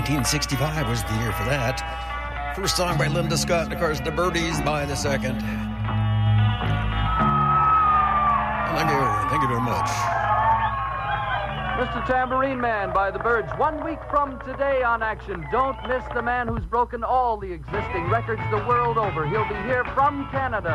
1965 was the year for that. First song by Linda Scott, and of course, the Birdies by the second. Thank you very much. Mr. Tambourine Man by the Byrds. 1 week from today on Action. Don't miss the man who's broken all the existing records the world over. He'll be here from Canada.